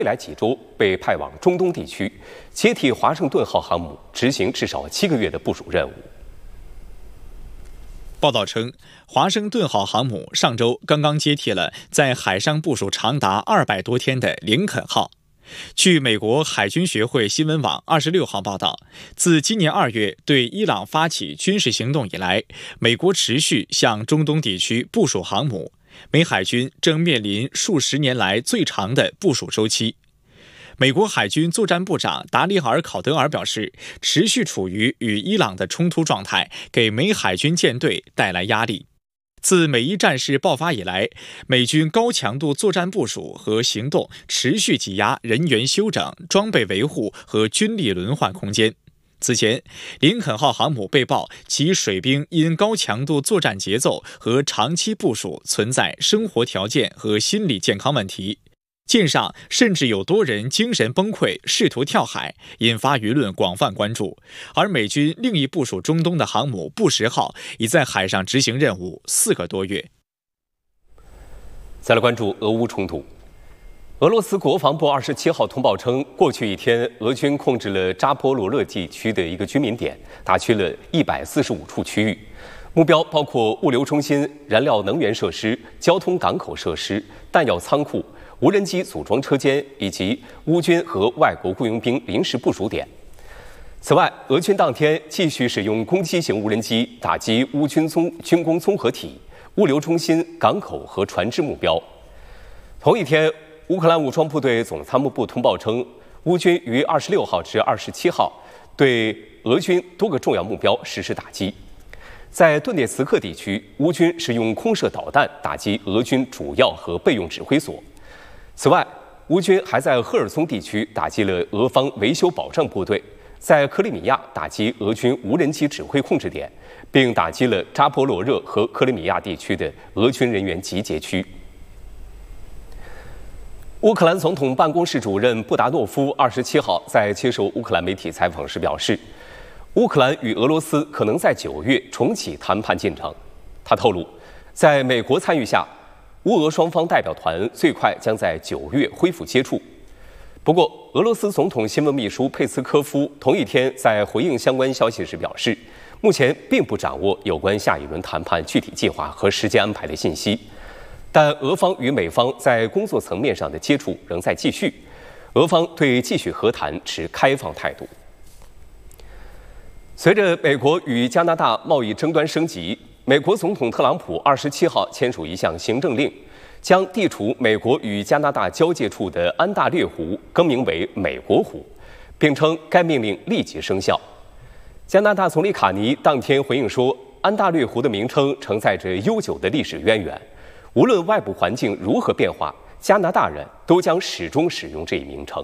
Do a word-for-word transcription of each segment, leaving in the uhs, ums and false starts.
未来几周被派往中东地区，接替华盛顿号航母执行至少七个月的部署任务。 报道称，华盛顿号航母上周刚刚接替了在海上部署长达二百多天的林肯号。据美国海军学会新闻网二十六号报道，自今年二月对伊朗发起军事行动以来，美国持续向中东地区部署航母，美海军正面临数十年来最长的部署周期。美国海军作战部长达里尔·考德尔表示，持续处于与伊朗的冲突状态，给美海军舰队带来压力。自美伊战事爆发以来，美军高强度作战部署和行动持续挤压人员休整、装备维护和军力轮换空间。此前，林肯号航母被曝其水兵因高强度作战节奏和长期部署存在生活条件和心理健康问题。舰上甚至有多人精神崩溃，试图跳海，引发舆论广泛关注。而美军另一部署中东的航母布什号已在海上执行任务四个多月。 再来关注俄乌冲突。俄罗斯国防部二十七号通报称，过去一天，俄军控制了扎波罗热地区的一个居民点，打去了一百四十五处区域，目标包括物流中心、燃料能源设施、交通港口设施、弹药仓库、无人机组装车间以及乌军和外国雇佣兵临时部署点。此外，俄军当天继续使用攻击型无人机打击乌军综军工综合体、物流中心、港口和船只目标。同一天，乌克兰武装部队总参谋部通报称，乌军于二十六号至二十七号对俄军多个重要目标实施打击。在顿涅茨克地区，乌军使用空射导弹打击俄军主要和备用指挥所。此外，乌军还在赫尔松地区打击了俄方维修保障部队，在克里米亚打击俄军无人机指挥控制点，并打击了扎波罗热和克里米亚地区的俄军人员集结区。乌克兰总统办公室主任布达诺夫二十七号在接受乌克兰媒体采访时表示，乌克兰与俄罗斯可能在九月重启谈判进程。他透露，在美国参与下，乌俄双方代表团最快将在九月恢复接触。不过，俄罗斯总统新闻秘书佩斯科夫同一天在回应相关消息时表示，目前并不掌握有关下一轮谈判具体计划和时间安排的信息，但俄方与美方在工作层面上的接触仍在继续，俄方对继续和谈持开放态度。随着美国与加拿大贸易争端升级，美国总统特朗普二十七号签署一项行政令，将地处美国与加拿大交界处的安大略湖更名为美国湖，并称该命令立即生效。加拿大总理卡尼当天回应说，安大略湖的名称承载着悠久的历史渊源，无论外部环境如何变化，加拿大人都将始终使用这一名称。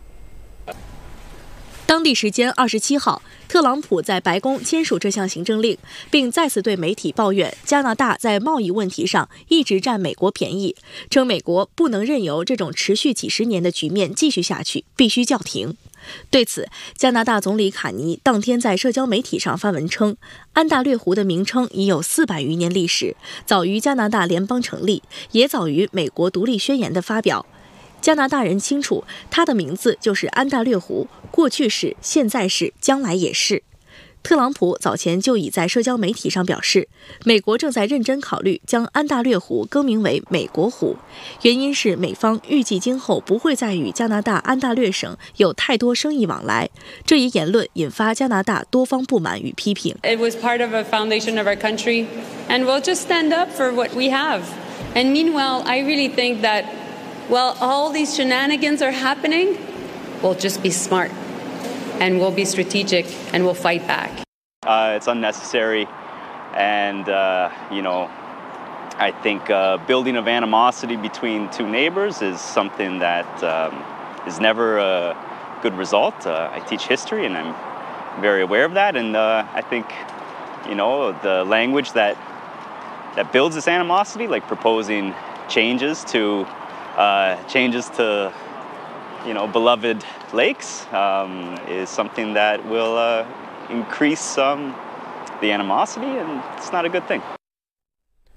当地时间二十七号，特朗普在白宫签署这项行政令，并再次对媒体抱怨加拿大在贸易问题上一直占美国便宜，称美国不能任由这种持续几十年的局面继续下去，必须叫停。对此，加拿大总理卡尼当天在社交媒体上发文称，安大略湖的名称已有四百余年历史，早于加拿大联邦成立，也早于美国独立宣言的发表。加拿大人清楚，它的名字就是安大略湖，过去是，现在是，将来也是。特朗普早前就已在社交媒体上表示，美国正在认真考虑将安大略湖更名为美国湖，原因是美方预计今后不会再与加拿大安大略省有太多生意往来。这一言论引发加拿大多方不满与批评。 It was part of a foundation of our country, and we'll just stand up for what we have. And meanwhile, I really think that while all these shenanigans are happening, we'll just be smart, and we'll be strategic, and we'll fight back. Uh, it's unnecessary, and uh, you know, I think uh, building of animosity between two neighbors is something that um, is never a good result. Uh, I teach history, and I'm very aware of that, and uh, I think, you know, the language that that builds this animosity, like proposing changes to uh, changes to, you know, beloved lakes, um, is something that will uh, increase um, the animosity, and it's not a good thing.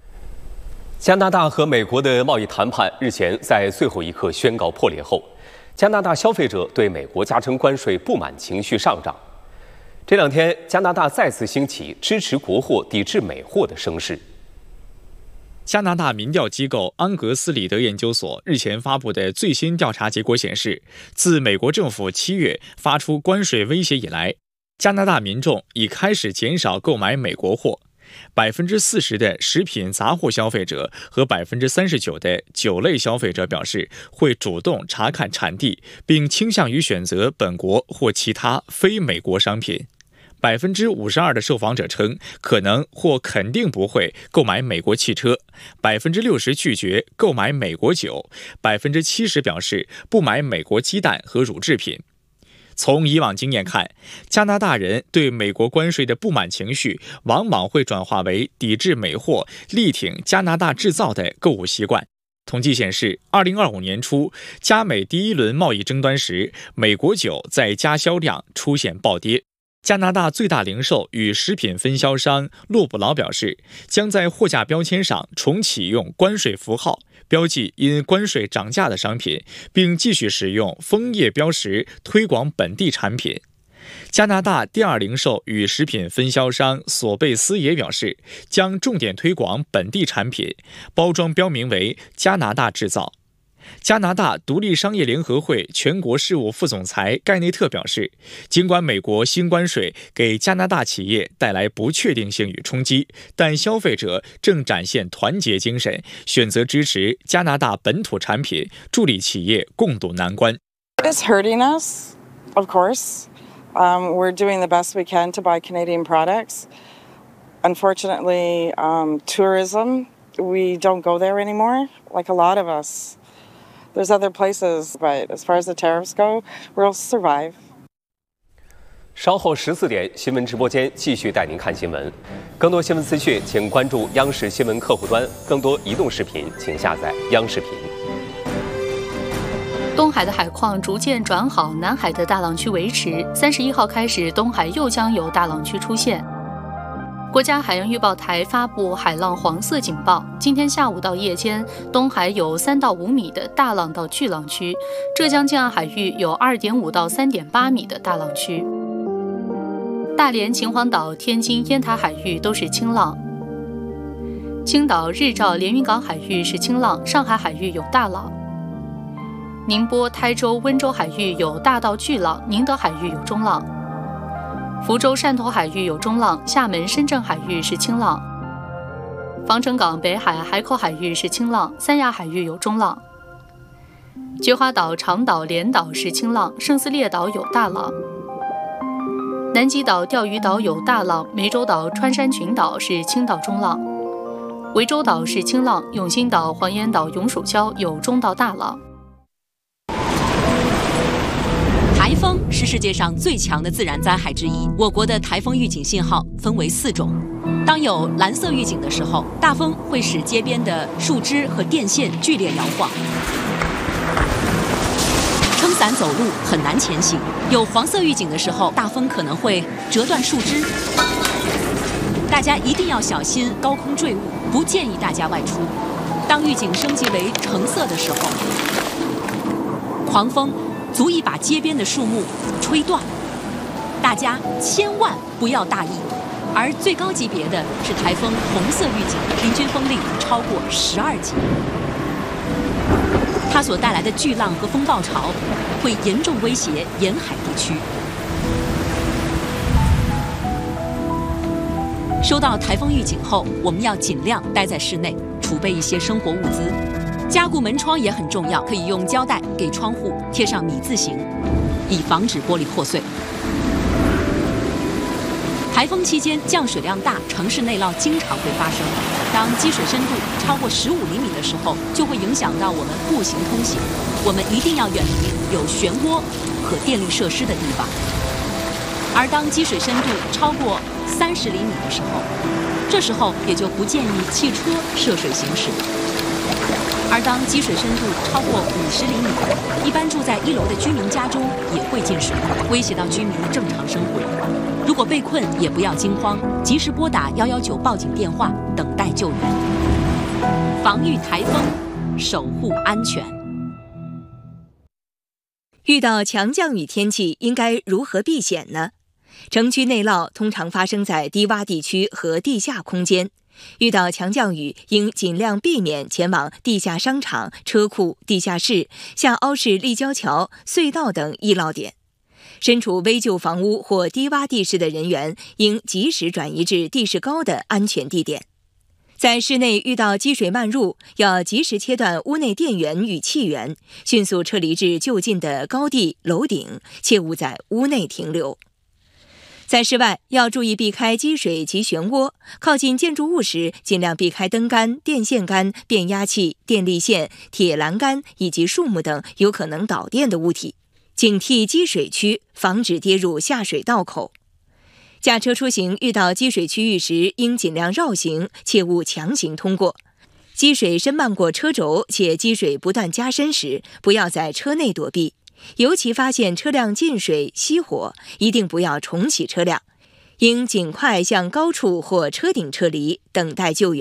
加拿大和美国的贸易谈判日前在最后一刻宣告破裂后， 加拿大消费者对美国加征关税不满情绪上涨。这两天，加拿大再次兴起支持国货、抵制美货的声势。 加拿大民调机构安格斯里德研究所日前发布的最新调查结果显示，自美国政府七月发出关税威胁以来，加拿大民众已开始减少购买美国货。百分之四十的食品杂货消费者和百分之三十九的酒类消费者表示会主动查看产地，并倾向于选择本国或其他非美国商品。百分之五十二的受访者称可能或肯定不会购买美国汽车，百分之六十拒绝购买美国酒，百分之七十表示不买美国鸡蛋和乳制品。从以往经验看，加拿大人对美国关税的不满情绪往往会转化为抵制美货、力挺加拿大制造的购物习惯。统计显示，二零二五年初，加美第一轮贸易争端时，美国酒在加销量出现暴跌。加拿大最大零售与食品分销商洛布劳表示，将在货架标签上重启用关税符号，标记因关税涨价的商品，并继续使用枫叶标识推广本地产品。加拿大第二零售与食品分销商索贝斯也表示，将重点推广本地产品，包装标明为加拿大制造。加拿大独立商业联合会全国事务副总裁盖内特表示，尽管美国新关税给加拿大企业带来不确定性与冲击，但消费者正展现团结精神，选择支持加拿大本土产品，助力企业共度难关。 It's hurting us, of course. Um, we're doing the best we can to buy Canadian products. Unfortunately, um, tourism, we don't go there anymore, like a lot of us.There's other places, but as far as the tariffs go, we'll survive. 稍后十四点，新闻直播间继续带您看新闻。更多新闻资讯，请关注央视新闻客户端。更多移动视频，请下载央视频。 东海的海况逐渐转好，南海的大浪区维持。三十一号开始，东海又将有大浪区出现。国家海洋预报台发布海浪黄色警报，今天下午到夜间，东海有三到五米的大浪到巨浪区，浙江建安海域有二点五到三点八米的大浪区。大连、秦皇岛、天津、烟台海域都是轻浪。青岛、日照、连云港海域是轻浪，上海海域有大浪。宁波、台州、温州海域有大到巨浪，宁德海域有中浪。福州、汕头海域有中浪，厦门、深圳海域是轻浪。防城港、北海、海口海域是轻浪，三亚海域有中浪。菊花岛、长岛、连岛是轻浪，圣斯列岛有大浪。南极岛、钓鱼岛有大浪，湄洲岛、穿山群岛是轻到中浪。涠洲岛是轻浪，永兴岛、黄岩岛、永暑礁有中到大浪。 台风是世界上最强的自然灾害之一。我国的台风预警信号分为四种。当有蓝色预警的时候，大风会使街边的树枝和电线剧烈摇晃，撑伞走路很难前行。有黄色预警的时候，大风可能会折断树枝。大家一定要小心高空坠物，不建议大家外出。当预警升级为橙色的时候，狂风足以把街边的树木吹断，大家千万不要大意。而最高级别的是台风红色预警，平均风力超过十二级。它所带来的巨浪和风暴潮会严重威胁沿海地区。收到台风预警后，我们要尽量待在室内，储备一些生活物资。加固门窗也很重要，可以用胶带给窗户贴上米字形，以防止玻璃破碎。台风期间降水量大，城市内涝经常会发生。当积水深度超过十五厘米的时候，就会影响到我们步行通行。我们一定要远离有漩涡和电力设施的地方。而当积水深度超过三十厘米的时候，这时候也就不建议汽车涉水行驶。而当积水深度超过五十厘米，一般住在一楼的居民家中也会进水，威胁到居民的正常生活。如果被困，也不要惊慌，及时拨打一一九报警电话，等待救援。防御台风，守护安全。 遇到强降雨天气应该如何避险呢？城区内涝通常发生在低洼地区和地下空间，遇到强降雨应尽量避免前往地下商场、车库、地下室、下凹式立交桥、隧道等易涝点。身处危旧房屋或低洼地势的人员应及时转移至地势高的安全地点。在室内遇到积水漫入，要及时切断屋内电源与气源，迅速撤离至就近的高地、楼顶，切勿在屋内停留。在室外要注意避开积水及漩涡，靠近建筑物时尽量避开灯杆、电线杆、变压器、电力线、铁栏杆以及树木等有可能导电的物体，警惕积水区，防止跌入下水道口。驾车出行遇到积水区域时应尽量绕行，切勿强行通过。积水深漫过车轴且积水不断加深时，不要在车内躲避，尤其发现车辆进水熄火，一定不要重启车辆，应尽快向高处或车顶撤离，等待救援。